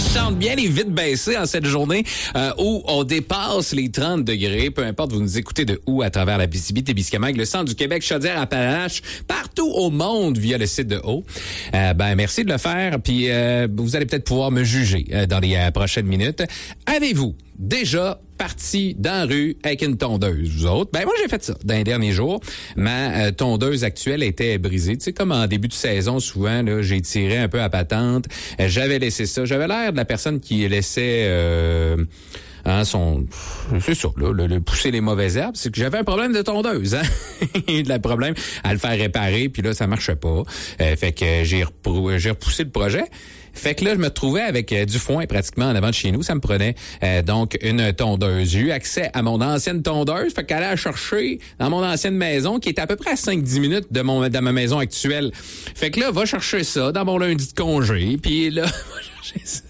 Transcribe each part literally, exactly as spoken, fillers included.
chante bien les vitres baissées en cette journée euh, où on dépasse les trente degrés. Peu importe, vous nous écoutez de où à travers la Abitibi-Témiscamingue, le centre du Québec, Chaudière-Appalaches, partout au monde via le site de Haut. Euh, ben merci de le faire. Puis euh, vous allez peut-être pouvoir me juger euh, dans les euh, prochaines minutes. Avez-vous déjà parti dans la rue avec une tondeuse, vous autres? Ben moi, j'ai fait ça dans les derniers jours. Ma euh, tondeuse actuelle était brisée. Tu sais, comme en début de saison, souvent, là, j'ai tiré un peu à patente. Euh, j'avais laissé ça. J'avais l'air de la personne qui laissait... Euh, Hein, son, c'est ça, là, le, le pousser les mauvaises herbes, c'est que j'avais un problème de tondeuse, hein, le problème à le faire réparer, puis là ça marchait pas, euh, fait que j'ai, repou- j'ai repoussé le projet. Fait que là, je me trouvais avec euh, du foin pratiquement en avant de chez nous. Ça me prenait euh, donc une tondeuse. J'ai eu accès à mon ancienne tondeuse. Fait qu'elle allait chercher dans mon ancienne maison qui est à peu près à cinq dix minutes de mon de ma maison actuelle. Fait que là, va chercher ça dans mon lundi de congé. Puis là, va chercher ça.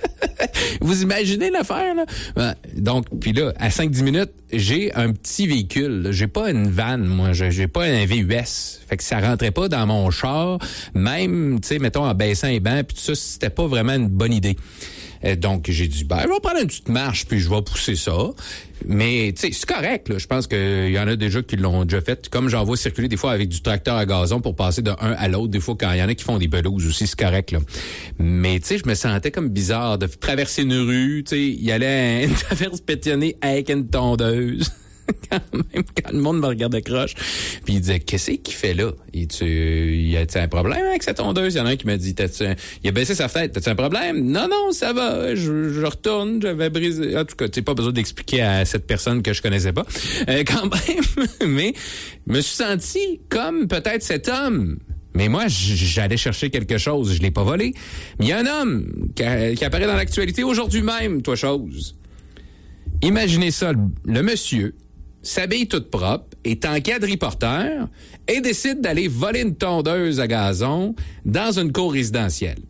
Vous imaginez l'affaire, là? Donc, puis là, à cinq dix minutes, j'ai un petit véhicule. Là. J'ai pas une vanne, moi. J'ai, j'ai pas un V U S. Fait que ça rentrait pas dans mon char. Même, tu sais, mettons, en baissant les bancs, puis tout ça, c'était pas vraiment une bonne idée. Euh, donc, j'ai dit, ben, je vais prendre une petite marche, puis je vais pousser ça. Mais, tu sais, c'est correct, là. Je pense qu'il y en a déjà qui l'ont déjà fait. Comme j'en vois circuler des fois avec du tracteur à gazon pour passer d'un à l'autre. Des fois, quand il y en a qui font des pelouses aussi, c'est correct, là. Mais, tu sais, je me sentais comme bizarre de traverser une rue. Tu sais, il y allait une traverse pétionnée avec une tondeuse. Quand même, quand le monde me regardait croche. Puis il disait, qu'est-ce qu'il fait là? Et tu, y a-tu un problème avec sa tondeuse? Il y en a un qui m'a dit, t'as-tu un... il a baissé sa fenêtre, t'as-tu un problème? Non, non, ça va, je, je retourne, j'avais brisé. En tout cas, tu sais, pas besoin d'expliquer à cette personne que je connaissais pas. Euh, quand même, mais je me suis senti comme peut-être cet homme. Mais moi, j'allais chercher quelque chose, je l'ai pas volé. Mais il y a un homme qui, a, qui apparaît dans l'actualité aujourd'hui même, toi chose. Imaginez ça, le, le monsieur s'habille toute propre, est en quadriporteur et décide d'aller voler une tondeuse à gazon dans une cour résidentielle.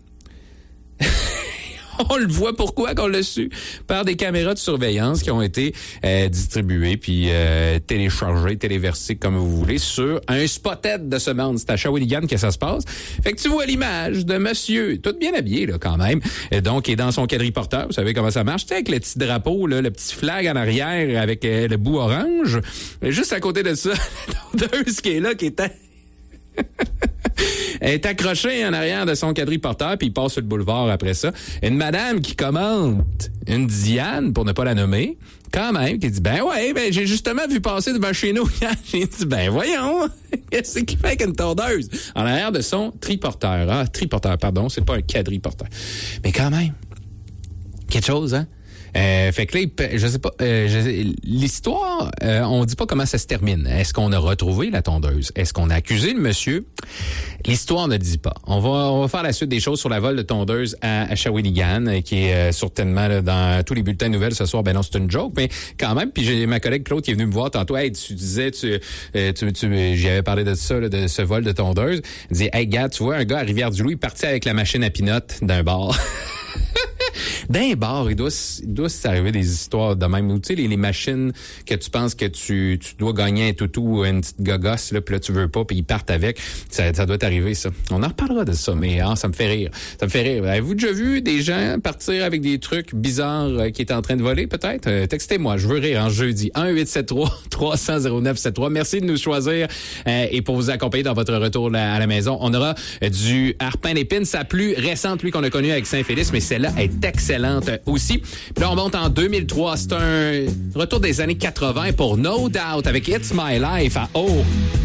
On le voit pourquoi qu'on l'a su par des caméras de surveillance qui ont été euh, distribuées puis euh, téléchargées, téléversées comme vous voulez sur un spotted de ce monde. C'est à Shawinigan que ça se passe. Fait que tu vois l'image de monsieur, tout bien habillé là quand même, et donc il est dans son quadriporteur. Vous savez comment ça marche, tu sais, avec le petit drapeau, là, le petit flag en arrière avec euh, le bout orange. Et juste à côté de ça, la tondeuse qui est là, qui est à... Elle est accrochée en arrière de son quadriporteur, puis il passe sur le boulevard après ça. Une madame qui commente, une Diane, pour ne pas la nommer, quand même, qui dit, ben ouais, ben j'ai justement vu passer devant chez nous. J'ai dit, ben voyons, qu'est-ce qu'il fait avec une tondeuse? En arrière de son triporteur. Ah, triporteur, pardon, c'est pas un quadriporteur. Mais quand même, quelque chose, hein? Euh, fait que là, je sais pas, euh, je, l'histoire, euh, on dit pas comment ça se termine. Est-ce qu'on a retrouvé la tondeuse? Est-ce qu'on a accusé le monsieur? L'histoire ne dit pas. On va, on va faire la suite des choses sur la vol de tondeuse à, à Shawinigan, qui est euh, certainement là, dans tous les bulletins de nouvelles ce soir. Ben non, c'est une joke, mais quand même. Puis j'ai ma collègue Claude qui est venue me voir tantôt. Hey, tu disais, tu, euh, tu, tu j'y avais parlé de ça, là, de ce vol de tondeuse. Il dit, hey, gars, tu vois, un gars à Rivière-du-Loup, il partit avec la machine à pinotte d'un bar. D'un bar, il doit, il doit s'arriver des histoires de même. Tu sais, les, les machines que tu penses que tu, tu dois gagner un toutou, une petite gogosse, là, puis là, tu veux pas, puis ils partent avec. Ça, ça doit t'arriver, ça. On en reparlera de ça, mais ah, ça me fait rire. Ça me fait rire. Avez-vous déjà vu des gens partir avec des trucs bizarres euh, qui étaient en train de voler, peut-être? Euh, textez-moi, je veux rire en jeudi. un huit sept trois trois cents zéro neuf sept trois. Merci de nous choisir euh, et pour vous accompagner dans votre retour là, à la maison. On aura euh, du harpin d'épine, sa plus récente, lui, qu'on a connu avec Saint-Félix, mais celle-là est excellente aussi. Puis là, on monte en deux mille trois. C'est un retour des années quatre-vingts pour No Doubt avec It's My Life à Oh!